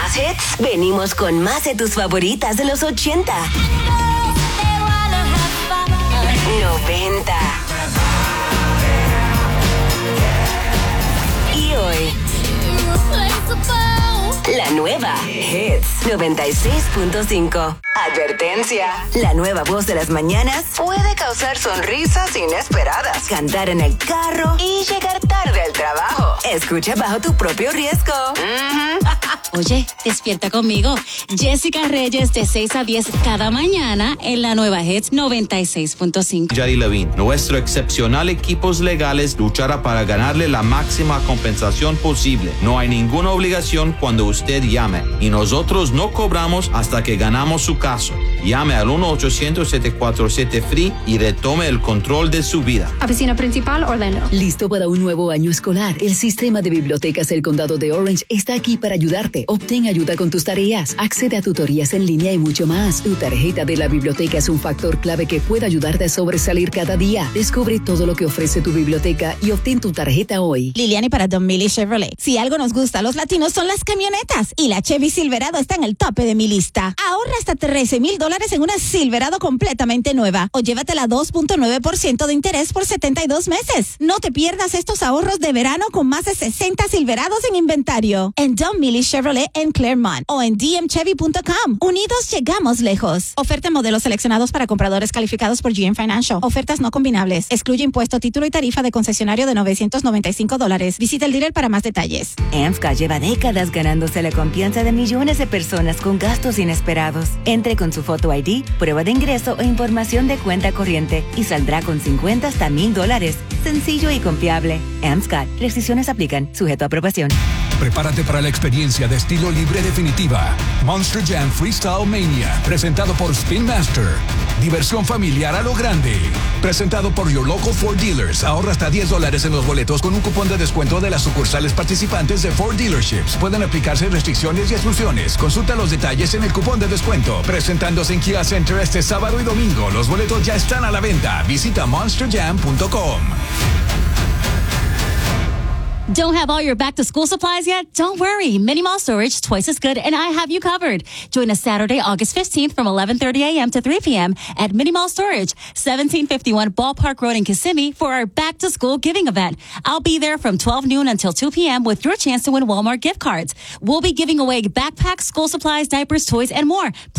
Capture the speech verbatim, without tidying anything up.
más hits, venimos con más de tus favoritas de los ochenta, noventa y hoy. La nueva Hits noventa y seis punto cinco. Advertencia. La nueva voz de las mañanas puede causar sonrisas inesperadas, cantar en el carro y llegar tarde al trabajo. Escucha bajo tu propio riesgo. Mm-hmm. Oye, despierta conmigo. Jessica Reyes de seis a diez cada mañana en la nueva Hits noventa y seis punto cinco. Yari Levine, nuestro excepcional equipos legales luchará para ganarle la máxima compensación posible. No hay ninguna obligación cuando usted llame y nosotros no cobramos hasta que ganamos su caso. Llame al uno ochocientos siete cuatro siete F R E E y retome el control de su vida. Oficina Principal, Orlando. ¿Listo para un nuevo año escolar? El Sistema de Bibliotecas del Condado de Orange está aquí para ayudarte. Obtén ayuda con tus tareas, accede a tutorías en línea y mucho más. Tu tarjeta de la biblioteca es un factor clave que puede ayudarte a sobresalir cada día. Descubre todo lo que ofrece tu biblioteca y obtén tu tarjeta hoy. Liliani para Don Millie Chevrolet. Si algo nos gusta a los latinos son las camionetas y la Chevy Silverado está en el tope de mi lista. Ahorra hasta trece mil dólares en una Silverado completamente nueva o llévatela a dos punto nueve por ciento de interés por setenta y dos meses. No te pierdas estos ahorros de verano con más de sesenta Silverados en inventario. En Don Millie Chevrolet en Claremont o en d m chevy punto com. Unidos llegamos lejos. Oferta en modelos seleccionados para compradores calificados por G M Financial. Ofertas no combinables. Excluye impuesto, título y tarifa de concesionario de novecientos noventa y cinco dólares. Visita el dealer para más detalles. AMSCA lleva décadas ganándose la confianza de millones de personas con gastos inesperados. Entre con su foto I D, prueba de ingreso o información de cuenta corriente y saldrá con cincuenta hasta mil dólares. Sencillo y confiable. AMSCA. Restricciones aplican. Sujeto a aprobación. Prepárate para la experiencia de estilo libre definitiva. Monster Jam Freestyle Mania, presentado por Spin Master. Diversión familiar a lo grande. Presentado por Your Local Ford Dealers. Ahorra hasta diez dólares en los boletos con un cupón de descuento de las sucursales participantes de Ford Dealerships. Pueden aplicarse restricciones y exclusiones. Consulta los detalles en el cupón de descuento. Presentándose en Kia Center este sábado y domingo. Los boletos ya están a la venta. Visita monster jam punto com. Don't have all your back-to-school supplies yet? Don't worry. Mini Mall Storage, twice as good, and I have you covered. Join us Saturday, August fifteenth from eleven thirty a.m. to three p.m. at Mini Mall Storage, seventeen fifty-one Ballpark Road in Kissimmee for our back-to-school giving event. I'll be there from twelve noon until two p.m. with your chance to win Walmart gift cards. We'll be giving away backpacks, school supplies, diapers, toys, and more.